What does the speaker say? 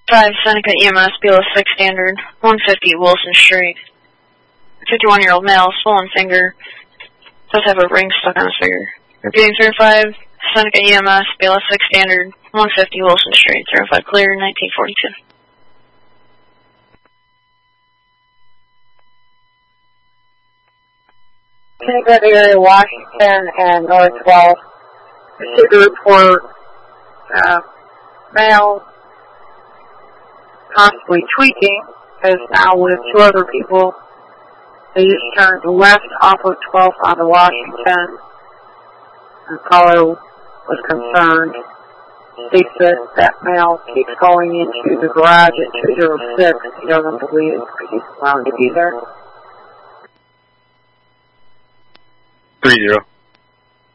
5 Seneca EMS, BLS 6 standard, 150 Wilson Street. 51-year-old male, swollen finger, does have a ring stuck on his finger. Repeating 35 Seneca EMS, BLS 6 standard, 150 Wilson Street, 05 clear, 1942. Seneca area, Washington, and North 12. Received a report, male possibly tweaking, is now with 2 other people. They just turned left off of 12th onto Washington. The caller was concerned. States that male keeps going into the garage at 206. He doesn't believe he's allowed to be there. 30.